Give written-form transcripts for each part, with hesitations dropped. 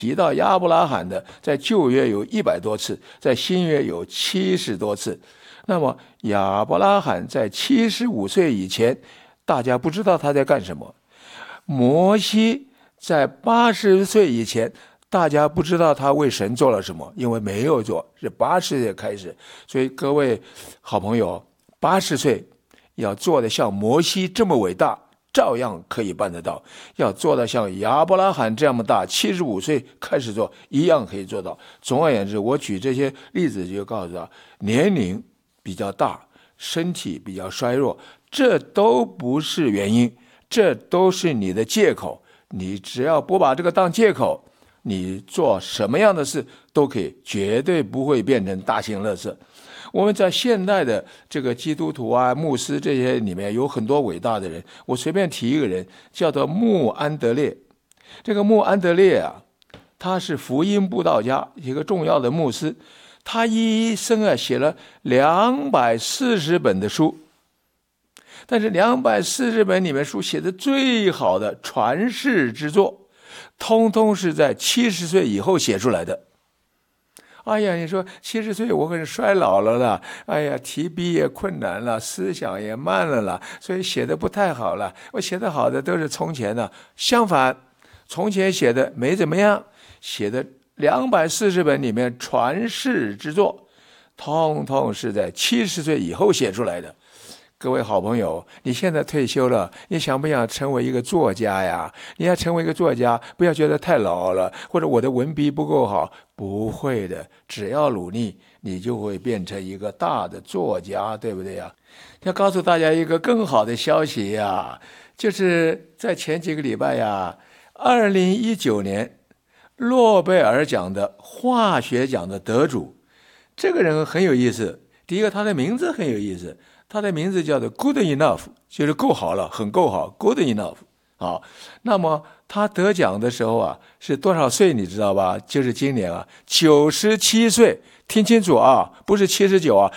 提到亚伯拉罕的，在旧约有100多次，在新约有70多次。那么亚伯拉罕在75岁以前，大家不知道他在干什么；摩西在80岁以前，大家不知道他为神做了什么，因为没有做，是80岁开始。所以各位好朋友，80岁要做的像摩西这么伟大，照样可以办得到；要做到像亚伯拉罕这么大，75岁开始做，一样可以做到。总而言之，我举这些例子就告诉他，年龄比较大，身体比较衰弱，这都不是原因，这都是你的借口。你只要不把这个当借口，你做什么样的事都可以，绝对不会变成大型垃圾。我们在现代的这个基督徒啊、牧师这些里面有很多伟大的人，我随便提一个人，叫做穆安德烈。这个穆安德烈啊，他是福音布道家，一个重要的牧师。他一生啊写了240本的书，但是240本里面书写的最好的传世之作，通通是在70岁以后写出来的。哎呀，你说70岁我很衰老了啦，哎呀，提笔也困难了，思想也慢了啦，所以写的不太好了。我写的好的都是从前的，相反，从前写的没怎么样，写的240本里面传世之作，通通是在70岁以后写出来的。各位好朋友，你现在退休了，你想不想成为一个作家呀？你要成为一个作家，不要觉得太老了，或者我的文笔不够好，不会的，只要努力，你就会变成一个大的作家，对不对呀？要告诉大家一个更好的消息呀，就是在前几个礼拜呀，2019年诺贝尔奖的化学奖的得主，这个人很有意思。第一个，他的名字很有意思，他的名字叫做 Good Enough， 就是够好了，很够好 ，Good Enough。好，那么他得奖的时候啊，是多少岁你知道吧？就是今年啊，97岁，听清楚啊，不是79啊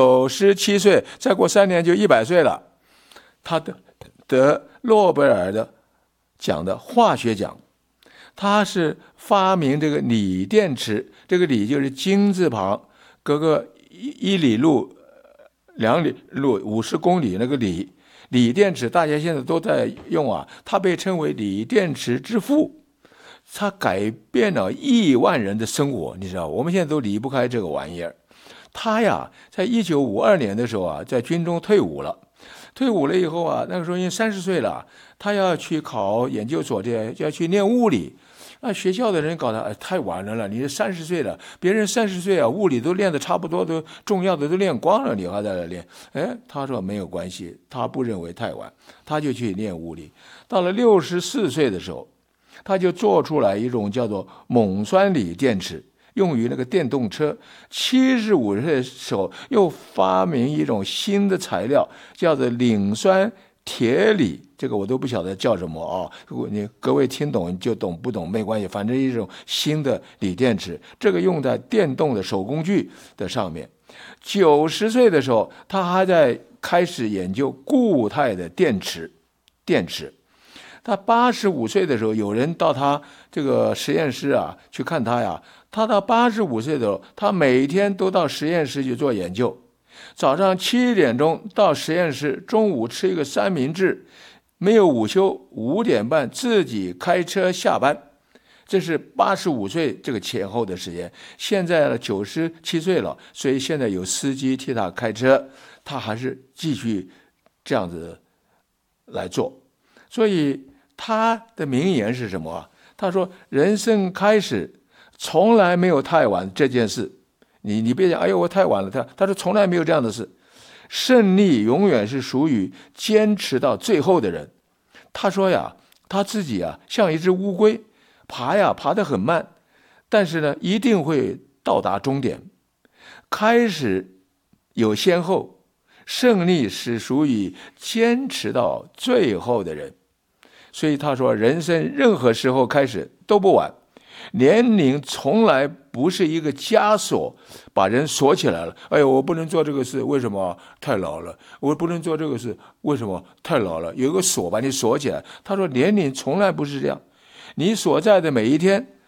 ，97岁，再过3年就100岁了。他得诺贝尔的奖的化学奖。他是发明这个锂电池，这个锂就是金字旁，隔个1里路、2里路、50公里那个锂。锂电池大家现在都在用啊，他被称为锂电池之父，他改变了亿万人的生活，你知道，我们现在都离不开这个玩意儿。他呀，在1952年的时候啊，在军中退伍了。退伍了以后啊，那个时候已经30岁了，他要去考研究所，要去念物理。学校的人搞得太晚了，你30岁了，别人30岁啊，物理都练得差不多，都重要的都练光了，你还在那练。他说没有关系，他不认为太晚，他就去念物理。到了64岁的时候，他就做出来一种叫做锰酸锂电池，用于那个电动车。75岁的时候又发明一种新的材料，叫做磷酸铁锂，这个我都不晓得叫什么啊。如果你各位听懂就懂，不懂没关系，反正一种新的锂电池，这个用在电动的手工具的上面。90岁的时候，他还在开始研究固态的电池。他85岁的时候，有人到他这个实验室啊去看他呀。他到85岁的时候，他每天都到实验室去做研究。早上7点钟到实验室，中午吃一个三明治，没有午休，5点半自己开车下班。这是85岁这个前后的时间。现在97岁了，所以现在有司机替他开车，他还是继续这样子来做。所以他的名言是什么？他说：“人生开始从来没有太晚这件事。”你别讲，哎呦，我太晚了。他说从来没有这样的事。胜利永远是属于坚持到最后的人。他说呀，他自己啊像一只乌龟，爬得很慢，但是呢一定会到达终点。开始有先后，胜利是属于坚持到最后的人。所以他说，人生任何时候开始都不晚。年龄从来不是一个枷锁，把人锁起来了。哎呦，我不能做这个事，为什么？太老了。我不能做这个事，为什么？太老了。有一个锁把你锁起来。他说，年龄从来不是这样。你所在的每一天